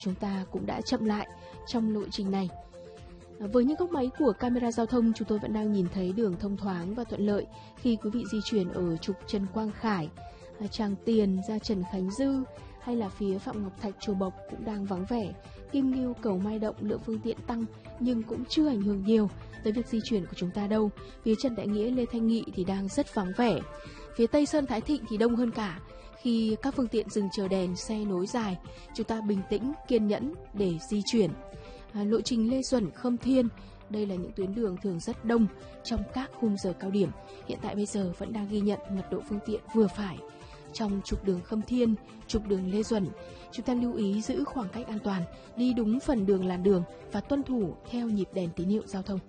chúng ta cũng đã chậm lại trong lộ trình này. Với những góc máy của camera giao thông, chúng tôi vẫn đang nhìn thấy đường thông thoáng và thuận lợi khi quý vị di chuyển ở trục Trần Quang Khải, Tràng Tiền ra Trần Khánh Dư, hay là phía Phạm Ngọc Thạch Chùa Bộc cũng đang vắng vẻ. Kim Ngưu Cầu Mai Động lượng phương tiện tăng nhưng cũng chưa ảnh hưởng nhiều tới việc di chuyển của chúng ta đâu. Phía Trần Đại Nghĩa, Lê Thanh Nghị thì đang rất vắng vẻ. Phía Tây Sơn Thái Thịnh thì đông hơn cả. Khi các phương tiện dừng chờ đèn, xe nối dài, chúng ta bình tĩnh, kiên nhẫn để di chuyển. Lộ trình Lê Duẩn, Khâm Thiên, đây là những tuyến đường thường rất đông trong các khung giờ cao điểm. Hiện tại bây giờ vẫn đang ghi nhận mật độ phương tiện vừa phải. Trong trục đường Khâm Thiên, trục đường Lê Duẩn, chúng ta lưu ý giữ khoảng cách an toàn, đi đúng phần đường làn đường và tuân thủ theo nhịp đèn tín hiệu giao thông.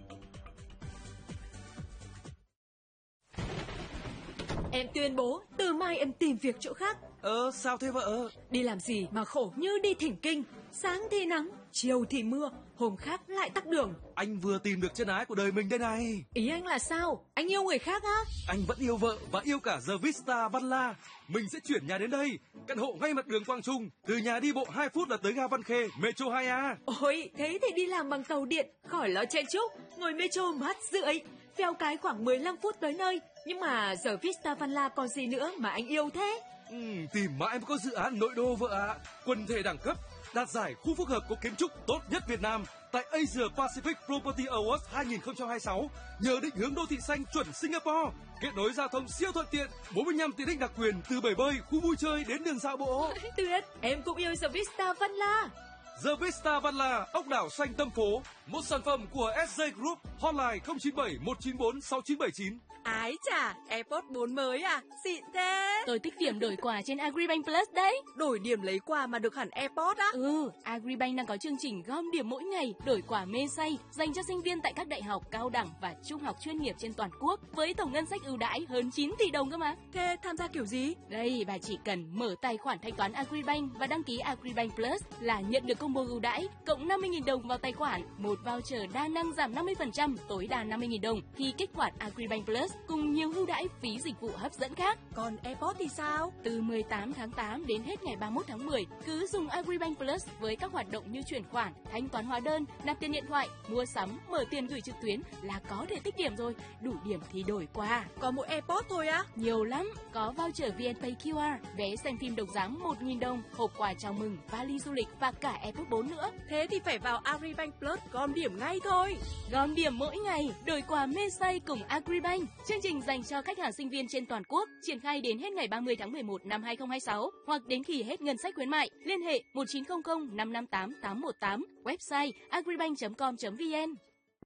Em tuyên bố, từ mai em tìm việc chỗ khác. Sao thế vợ? Đi làm gì mà khổ như đi thỉnh kinh. Sáng thì nắng, chiều thì mưa, hôm khác lại tắc đường. Anh vừa tìm được chân ái của đời mình đây này. Ý anh là sao? Anh yêu người khác á? Anh vẫn yêu vợ và yêu cả The Vista Văn La. Mình sẽ chuyển nhà đến đây, căn hộ ngay mặt đường Quang Trung. Từ nhà đi bộ 2 phút là tới ga Văn Khê, Metro 2A. Ôi, thế thì đi làm bằng tàu điện, khỏi lo chen chúc. Ngồi Metro mát rượi, phèo cái khoảng 15 phút tới nơi. Nhưng mà The Vista Văn La còn gì nữa mà anh yêu thế? Tìm mãi mới có dự án nội đô vợ ạ. Quần thể đẳng cấp, đạt giải khu phức hợp có kiến trúc tốt nhất Việt Nam tại Asia Pacific Property Awards 2026 nhờ định hướng đô thị xanh chuẩn Singapore, kết nối giao thông siêu thuận tiện, 45 tiện ích đặc quyền từ bể bơi, khu vui chơi đến đường dạo bộ. Tuyệt, em cũng yêu The Vista Văn La. The Vista Văn La, ốc đảo xanh tâm phố, một sản phẩm của SJ Group, hotline 097 194 6979. Ái chà, AirPods 4 mới à? Xịn thế. Tôi tích điểm đổi quà trên Agribank Plus đấy. Đổi điểm lấy quà mà được hẳn AirPods á? Agribank đang có chương trình gom điểm mỗi ngày, đổi quà mê say dành cho sinh viên tại các đại học, cao đẳng và trung học chuyên nghiệp trên toàn quốc với tổng ngân sách ưu đãi hơn 9 tỷ đồng cơ mà. Thế tham gia kiểu gì? Đây, bà chỉ cần mở tài khoản thanh toán Agribank và đăng ký Agribank Plus là nhận được combo ưu đãi cộng 50.000 đồng vào tài khoản, một voucher đa năng giảm 50%, tối đa 50.000 đồng khi kích hoạt Agribank Plus cùng nhiều ưu đãi phí dịch vụ hấp dẫn khác. Còn AirPods thì sao? Từ 18 tháng 8 đến hết ngày 31 tháng 10, cứ dùng Agribank Plus với các hoạt động như chuyển khoản, thanh toán hóa đơn, nạp tiền điện thoại, mua sắm, mở tiền gửi trực tuyến là có thể tích điểm rồi. Đủ điểm thì đổi quà. Có mỗi AirPods thôi á? Nhiều lắm, có voucher VNPay QR, vé xem phim độc giá 1.000 đồng, hộp quà chào mừng, vali du lịch và cả AirPods 4 nữa. Thế thì phải vào Agribank Plus gom điểm ngay thôi. Gom điểm mỗi ngày, đổi quà mê say cùng Agribank. Chương trình dành cho khách hàng sinh viên trên toàn quốc, triển khai đến hết ngày 30 tháng 11 năm 2026 hoặc đến khi hết ngân sách khuyến mại. Liên hệ 1900 558 818, website agribank.com.vn.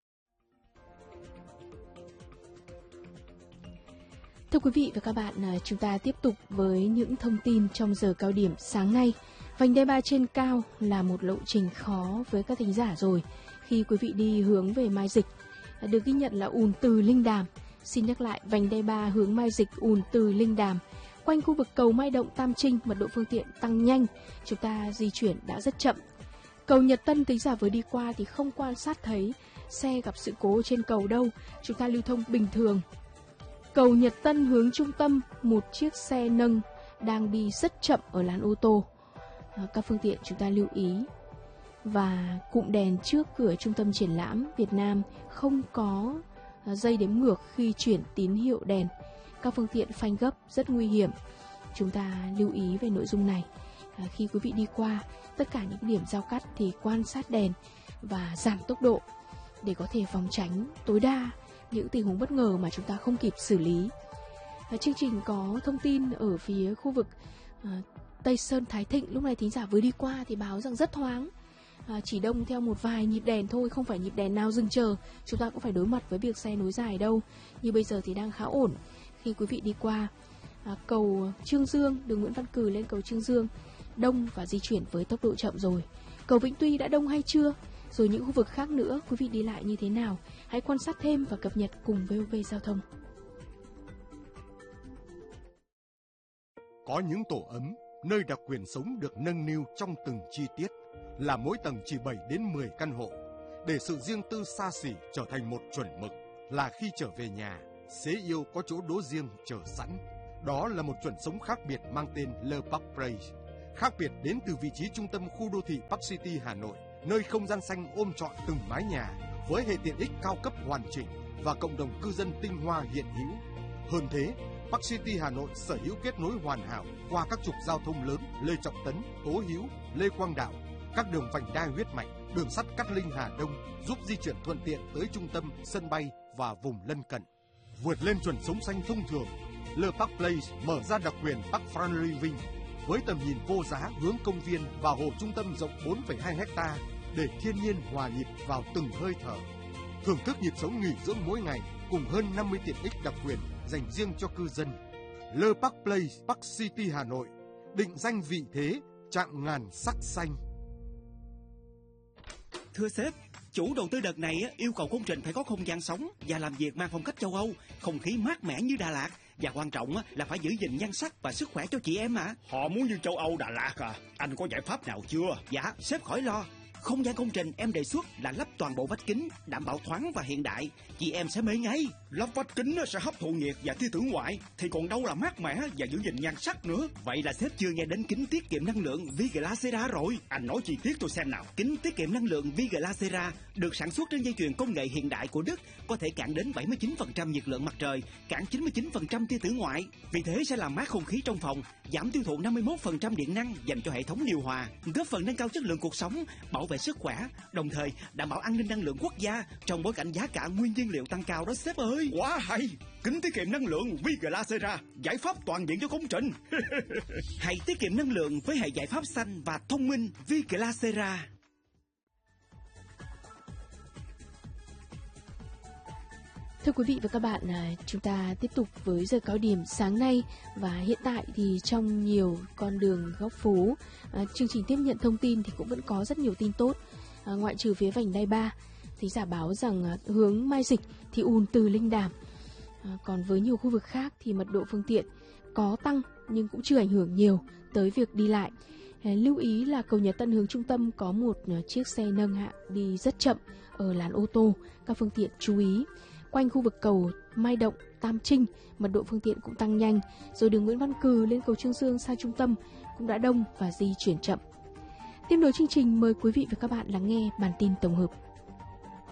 Thưa quý vị và các bạn, chúng ta tiếp tục với những thông tin trong giờ cao điểm sáng nay. Vành đai 3 trên cao là một lộ trình khó với các thính giả rồi. Khi quý vị đi hướng về Mai Dịch, được ghi nhận là ùn từ Linh Đàm. Xin nhắc lại, vành đai 3 hướng Mai Dịch ùn từ Linh Đàm. Quanh khu vực cầu Mai Động Tam Trinh, mật độ phương tiện tăng nhanh, chúng ta di chuyển đã rất chậm. Cầu Nhật Tân, thính giả vừa đi qua thì không quan sát thấy xe gặp sự cố trên cầu đâu, chúng ta lưu thông bình thường. Cầu Nhật Tân hướng trung tâm, một chiếc xe nâng đang đi rất chậm ở làn ô tô. Các phương tiện chúng ta lưu ý. Và cụm đèn trước cửa Trung tâm Triển lãm Việt Nam không có dây đếm ngược khi chuyển tín hiệu đèn. Các phương tiện phanh gấp rất nguy hiểm. Chúng ta lưu ý về nội dung này. Khi quý vị đi qua tất cả những điểm giao cắt thì quan sát đèn và giảm tốc độ để có thể phòng tránh tối đa những tình huống bất ngờ mà chúng ta không kịp xử lý. Chương trình có thông tin ở phía khu vực Tây Sơn Thái Thịnh, lúc này thính giả vừa đi qua thì báo rằng rất thoáng. Chỉ đông theo một vài nhịp đèn thôi, không phải nhịp đèn nào dừng chờ. Chúng ta cũng phải đối mặt với việc xe nối dài đâu. Như bây giờ thì đang khá ổn. Khi quý vị đi qua cầu Trương Dương, đường Nguyễn Văn Cừ lên cầu Trương Dương, đông và di chuyển với tốc độ chậm rồi. Cầu Vĩnh Tuy đã đông hay chưa? Rồi những khu vực khác nữa, quý vị đi lại như thế nào? Hãy quan sát thêm và cập nhật cùng VOV Giao thông. Có những tổ ấm, nơi đặc quyền sống được nâng niu trong từng chi tiết, là mỗi tầng chỉ 7 đến 10 căn hộ, để sự riêng tư xa xỉ trở thành một chuẩn mực, là khi trở về nhà, xế yêu có chỗ đỗ riêng chờ sẵn. Đó là một chuẩn sống khác biệt mang tên Le Parc Place. Khác biệt đến từ vị trí trung tâm khu đô thị Park City Hà Nội, nơi không gian xanh ôm trọn từng mái nhà với hệ tiện ích cao cấp hoàn chỉnh và cộng đồng cư dân tinh hoa hiện hữu. Hơn thế, Park City Hà Nội sở hữu kết nối hoàn hảo qua các trục giao thông lớn Lê Trọng Tấn, Tố Hữu, Lê Quang Đạo, các đường vành đai huyết mạch, đường sắt Cát Linh Hà Đông giúp di chuyển thuận tiện tới trung tâm, sân bay và vùng lân cận. Vượt lên chuẩn sống xanh thông thường, Le Parc Place mở ra đặc quyền Park Front Living với tầm nhìn vô giá hướng công viên và hồ trung tâm rộng 4,2 ha để thiên nhiên hòa nhịp vào từng hơi thở. Thưởng thức nhịp sống nghỉ dưỡng mỗi ngày cùng hơn 50 tiện ích đặc quyền dành riêng cho cư dân. Le Parc Place, Park City Hà Nội, định danh vị thế, chạm ngàn sắc xanh. Thưa sếp, chủ đầu tư đợt này yêu cầu công trình phải có không gian sống và làm việc mang phong cách châu Âu, không khí mát mẻ như Đà Lạt. Và quan trọng là phải giữ gìn nhan sắc và sức khỏe cho chị em mà. Họ muốn như châu Âu Đà Lạt à? Anh có giải pháp nào chưa? Dạ, sếp khỏi lo. Không gian công trình em đề xuất là lắp toàn bộ vách kính, đảm bảo thoáng và hiện đại. Chị em sẽ mê ngay. Lắp vách kính sẽ hấp thụ nhiệt và tia tử ngoại, thì còn đâu là mát mẻ và giữ gìn nhan sắc nữa. Vậy là sếp chưa nghe đến kính tiết kiệm năng lượng Viglacera rồi. Anh nói chi tiết tôi xem nào. Kính tiết kiệm năng lượng Viglacera được sản xuất trên dây chuyền công nghệ hiện đại của Đức, có thể cản đến 79% nhiệt lượng mặt trời, cản 99% tia tử ngoại. Vì thế sẽ làm mát không khí trong phòng, giảm tiêu thụ 51% điện năng dành cho hệ thống điều hòa, góp phần nâng cao chất lượng cuộc sống, bảo vệ sức khỏe, đồng thời đảm bảo an ninh năng lượng quốc gia trong bối cảnh giá cả nguyên nhiên liệu tăng cao đó sếp ơi. Quá hay! Kính tiết kiệm năng lượng Viglacera, giải pháp toàn diện cho công trình. Hãy tiết kiệm năng lượng với hệ giải pháp xanh và thông minh Viglacera. Thưa quý vị và các bạn, chúng ta tiếp tục với giờ cao điểm sáng nay, và hiện tại thì trong nhiều con đường góc phố, chương trình tiếp nhận thông tin thì cũng vẫn có rất nhiều tin tốt. Ngoại trừ phía vành đai 3, thì giả báo rằng hướng Mai Dịch thì ùn từ Linh Đàm. Còn với nhiều khu vực khác thì mật độ phương tiện có tăng nhưng cũng chưa ảnh hưởng nhiều tới việc đi lại. Lưu ý là cầu Nhật Tân hướng trung tâm có một chiếc xe nâng hạng đi rất chậm ở làn ô tô, các phương tiện chú ý. Quanh khu vực cầu Mai Động, Tam Trinh, mật độ phương tiện cũng tăng nhanh. Rồi đường Nguyễn Văn Cừ lên cầu Trương Dương sang trung tâm cũng đã đông và di chuyển chậm. Tiếp nối chương trình, mời quý vị và các bạn lắng nghe bản tin tổng hợp.